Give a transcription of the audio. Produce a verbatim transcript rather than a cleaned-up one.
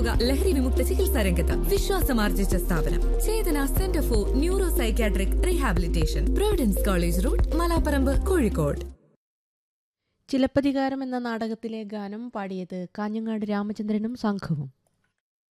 മാറാരോഗ ലഹരി വിമുക്ത ചികിത്സാ രംഗത്ത് വിശ്വാസമാർജിച്ച സ്ഥാപനം ചേതന centre for neuro psychiatric rehabilitation, Providence college road, Malaparamba, Kozhikode. Silappatikaram എന്ന നാടകത്തിലെ ഗാനം പാടിയത് കാഞ്ഞങ്ങാട് രാമചന്ദ്രനും സംഘവും.